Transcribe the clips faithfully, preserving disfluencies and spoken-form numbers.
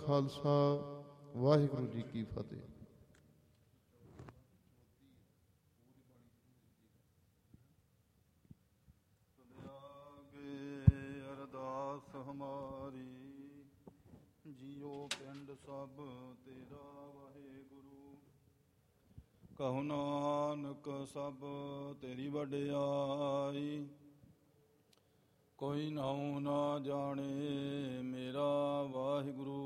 ਖਾਲਸਾ, ਵਾਹਿਗੁਰੂ ਜੀ ਕੀ ਫਤਿਹ। ਅਰਦਾਸ ਹਮਾਰੀ ਜੀਓ ਪਿੰਡ ਸਭ ਤੇਰਾ ਵਾਹਿਗੁਰੂ, ਕਹੋ ਨਾਨਕ ਸਭ ਤੇਰੀ ਵਡਿਆਈ, ਕੋਈ ਨਾਉ ਨਾ ਜਾਣੇ ਮੇਰਾ ਵਾਹਿਗੁਰੂ।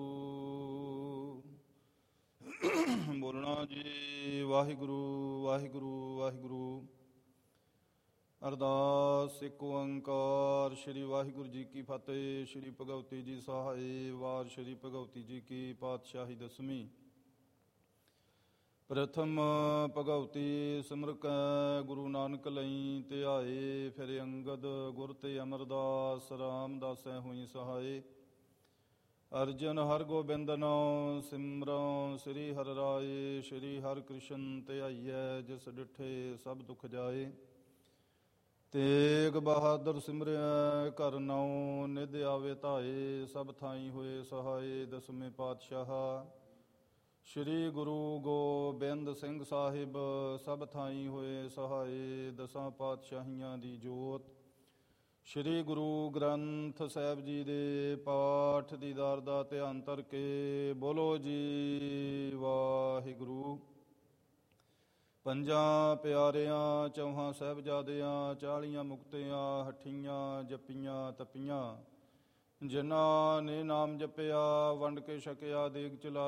ਬੋਲਣਾ ਜੀ ਵਾਹਿਗੁਰੂ ਵਾਹਿਗੁਰੂ ਵਾਹਿਗੁਰੂ। ਅਰਦਾਸ ਇੱਕ ਓੰਕਾਰ ਸ਼੍ਰੀ ਵਾਹਿਗੁਰੂ ਜੀ ਕੀ ਫਤਿਹ। ਸ਼੍ਰੀ ਭਗਵਤੀ ਜੀ ਸਹਾਏ। ਵਾਰ ਸ਼੍ਰੀ ਭਗਵਤੀ ਜੀ ਕੀ ਪਾਤਸ਼ਾਹੀ ਦਸਵੀਂ। ਪ੍ਰਥਮ ਭਗਵਤੀ ਸਿਮਰ ਕੈ ਗੁਰੂ ਨਾਨਕ ਲਈ ਧਿਆਏ, ਫਿਰ ਅੰਗਦ ਗੁਰ ਤੇ ਅਮਰਦਾਸ ਰਾਮਦਾਸੈ ਹੋਈ ਸਹਾਏ। ਅਰਜਨ ਹਰ ਗੋਬਿੰਦ ਨਾਉ ਸਿਮਰਉ ਸ੍ਰੀ ਹਰਿ ਰਾਏ, ਸ਼੍ਰੀ ਹਰਿ ਕ੍ਰਿਸ਼ਨ ਧਿਆਈਐ ਜਿਸ ਡਿਠੇ ਸਭ ਦੁਖ ਜਾਏ। ਤੇਗ ਬਹਾਦਰ ਸਿਮਰਿਆ ਘਰ ਨਾਉ ਨਿਧ ਆਵੇ ਧਾਏ, ਸਭ ਥਾਈ ਹੋਏ ਸਹਾਏ। ਦਸਵੇਂ ਪਾਤਸ਼ਾਹ ਸ਼੍ਰੀ ਗੁਰੂ ਗੋਬਿੰਦ ਸਿੰਘ ਸਾਹਿਬ ਸਭ ਥਾਈ ਹੋਏ ਸਹਾਏ। ਦਸਾਂ ਪਾਤਸ਼ਾਹੀਆਂ ਦੀ ਜੋਤ ਸ਼੍ਰੀ ਗੁਰੂ ਗ੍ਰੰਥ ਸਾਹਿਬ ਜੀ ਦੇ ਪਾਠ ਦੀਦਾਰ ਦਾ ਧਿਆਨ ਧਰ ਕੇ ਬੋਲੋ ਜੀ ਵਾਹਿਗੁਰੂ। ਪੰਜਾਂ ਪਿਆਰਿਆਂ ਚੌਹਾਂ ਸਾਹਿਬਜ਼ਾਦਿਆਂ ਚਾਲੀਆਂ ਮੁਕਤਿਆਂ ਹੱਠੀਆਂ ਜੱਪੀਆਂ ਤਪੀਆਂ, ਜਿਨ੍ਹਾਂ ਨੇ ਨਾਮ ਜਪਿਆ ਵੰਡ ਕੇ ਛਕਿਆ ਦੇਗ ਚਲਾ